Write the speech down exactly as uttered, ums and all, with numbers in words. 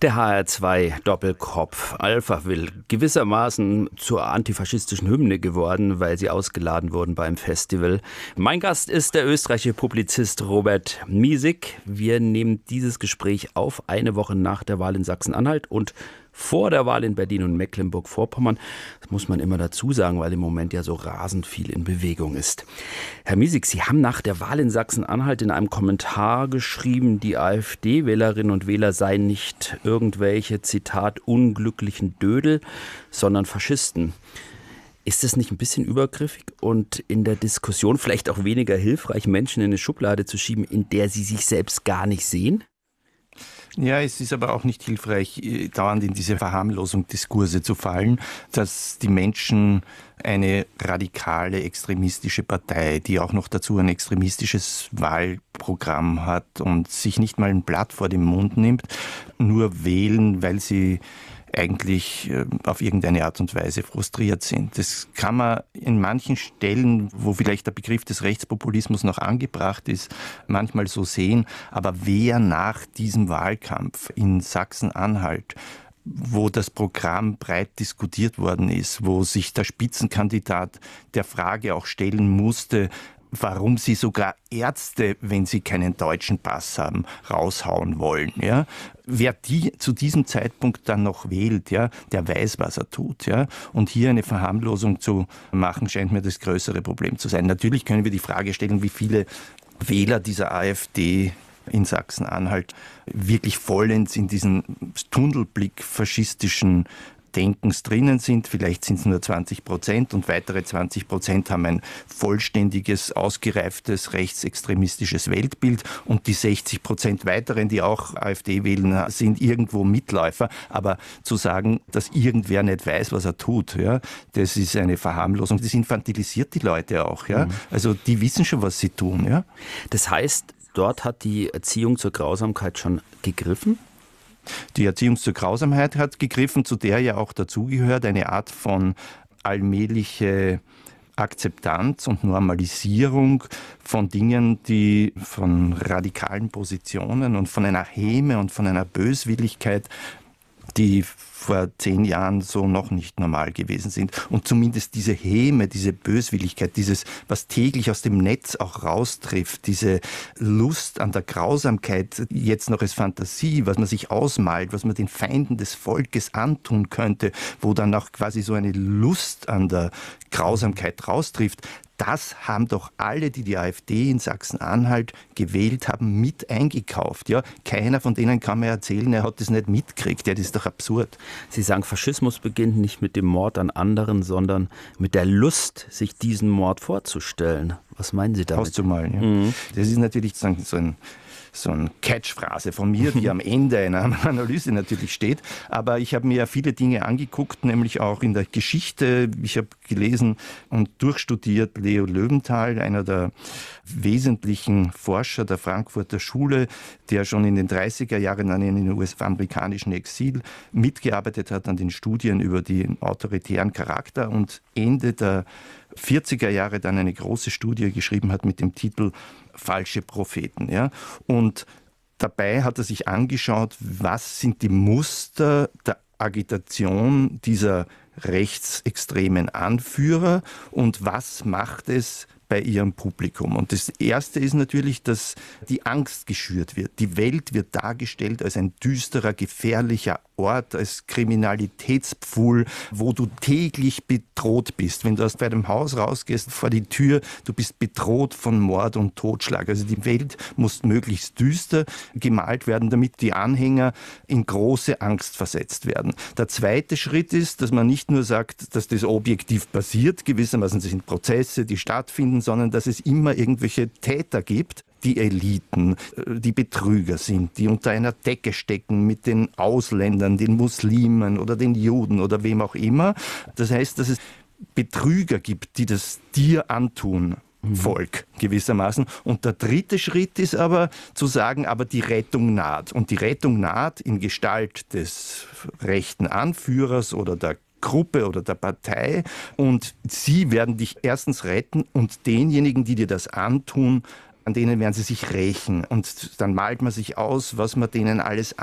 Der H R zwei Doppelkopf Alphaville, gewissermaßen zur antifaschistischen Hymne geworden, weil sie ausgeladen wurden beim Festival. Mein Gast ist der österreichische Publizist Robert Miesig. Wir nehmen dieses Gespräch auf eine Woche nach der Wahl in Sachsen-Anhalt und vor der Wahl in Berlin und Mecklenburg-Vorpommern. Das muss man immer dazu sagen, weil im Moment ja so rasend viel in Bewegung ist. Herr Miesig, Sie haben nach der Wahl in Sachsen-Anhalt in einem Kommentar geschrieben, die AfD-Wählerinnen und Wähler seien nicht irgendwelche, Zitat, unglücklichen Dödel, sondern Faschisten. Ist das nicht ein bisschen übergriffig und in der Diskussion vielleicht auch weniger hilfreich, Menschen in eine Schublade zu schieben, in der sie sich selbst gar nicht sehen? Ja, es ist aber auch nicht hilfreich, dauernd in diese Verharmlosung Diskurse zu fallen, dass die Menschen eine radikale, extremistische Partei, die auch noch dazu ein extremistisches Wahlprogramm hat und sich nicht mal ein Blatt vor den Mund nimmt, nur wählen, weil sie eigentlich auf irgendeine Art und Weise frustriert sind. Das kann man in manchen Stellen, wo vielleicht der Begriff des Rechtspopulismus noch angebracht ist, manchmal so sehen. Aber wer nach diesem Wahlkampf in Sachsen-Anhalt, wo das Programm breit diskutiert worden ist, wo sich der Spitzenkandidat der Frage auch stellen musste, warum sie sogar Ärzte, wenn sie keinen deutschen Pass haben, raushauen wollen. Ja? Wer die zu diesem Zeitpunkt dann noch wählt, ja, der weiß, was er tut. Ja? Und hier eine Verharmlosung zu machen, scheint mir das größere Problem zu sein. Natürlich können wir die Frage stellen, wie viele Wähler dieser AfD in Sachsen-Anhalt wirklich vollends in diesen Tunnelblick faschistischen Denkens drinnen sind. Vielleicht sind es nur zwanzig Prozent und weitere zwanzig Prozent haben ein vollständiges, ausgereiftes, rechtsextremistisches Weltbild und die sechzig Prozent weiteren, die auch AfD wählen, sind irgendwo Mitläufer. Aber zu sagen, dass irgendwer nicht weiß, was er tut, ja, das ist eine Verharmlosung. Das infantilisiert die Leute auch. Ja. Also die wissen schon, was sie tun. Ja. Das heißt, dort hat die Erziehung zur Grausamkeit schon gegriffen? Die Erziehung zur Grausamkeit hat gegriffen, zu der ja auch dazugehört eine Art von allmähliche Akzeptanz und Normalisierung von Dingen, die von radikalen Positionen und von einer Häme und von einer Böswilligkeit, die vor zehn Jahren so noch nicht normal gewesen sind. Und zumindest diese Häme, diese Böswilligkeit, dieses, was täglich aus dem Netz auch raustrifft, diese Lust an der Grausamkeit, jetzt noch als Fantasie, was man sich ausmalt, was man den Feinden des Volkes antun könnte, wo dann auch quasi so eine Lust an der Grausamkeit raustrifft, das haben doch alle, die die AfD in Sachsen-Anhalt gewählt haben, mit eingekauft. Ja? Keiner von denen kann mir erzählen, er hat das nicht mitgekriegt. Ja, das ist doch absurd. Sie sagen, Faschismus beginnt nicht mit dem Mord an anderen, sondern mit der Lust, sich diesen Mord vorzustellen. Was meinen Sie damit? Auszumalen, ja. Mhm. Das ist natürlich so ein so eine Catchphrase von mir, die am Ende einer Analyse natürlich steht. Aber ich habe mir ja viele Dinge angeguckt, nämlich auch in der Geschichte. Ich habe gelesen und durchstudiert Leo Löwenthal, einer der wesentlichen Forscher der Frankfurter Schule, der schon in den dreißiger Jahren an den U S-amerikanischen Exil mitgearbeitet hat an den Studien über den autoritären Charakter und Ende der vierziger Jahre dann eine große Studie geschrieben hat mit dem Titel Falsche Propheten. Ja? Und dabei hat er sich angeschaut, was sind die Muster der Agitation dieser rechtsextremen Anführer und was macht es bei ihrem Publikum. Und das Erste ist natürlich, dass die Angst geschürt wird. Die Welt wird dargestellt als ein düsterer, gefährlicher Ort, als Kriminalitätspfuhl, wo du täglich bedroht bist. Wenn du aus deinem Haus rausgehst, vor die Tür, du bist bedroht von Mord und Totschlag. Also die Welt muss möglichst düster gemalt werden, damit die Anhänger in große Angst versetzt werden. Der zweite Schritt ist, dass man nicht nur sagt, dass das objektiv passiert, gewissermaßen sind Prozesse, die stattfinden, sondern dass es immer irgendwelche Täter gibt, die Eliten, die Betrüger sind, die unter einer Decke stecken mit den Ausländern, den Muslimen oder den Juden oder wem auch immer. Das heißt, dass es Betrüger gibt, die das dir antun. Volk gewissermaßen. Und der dritte Schritt ist aber zu sagen, aber die Rettung naht. Und die Rettung naht in Gestalt des rechten Anführers oder der Gruppe oder der Partei. Und sie werden dich erstens retten und denjenigen, die dir das antun, an denen werden sie sich rächen. Und dann malt man sich aus, was man denen alles